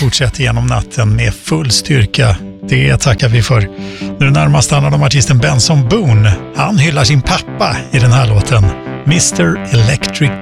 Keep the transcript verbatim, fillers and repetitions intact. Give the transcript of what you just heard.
fortsätter genom natten med full styrka. Det tackar vi för. Nu närmast handlar det om artisten Benson Boone. Han hyllar sin pappa i den här låten, mister Electric